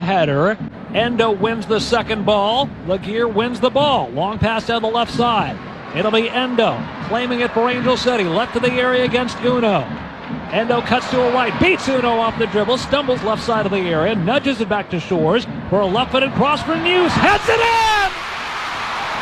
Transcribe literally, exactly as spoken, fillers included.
header. Endo wins the second ball. Laguerre wins the ball. Long pass down the left side. It'll be Endo claiming it for Angel City. Left to the area against Uno. Endo cuts to a right, beats Uno off the dribble, stumbles left side of the area, nudges it back to Shores for a left-footed cross for News. Heads it in!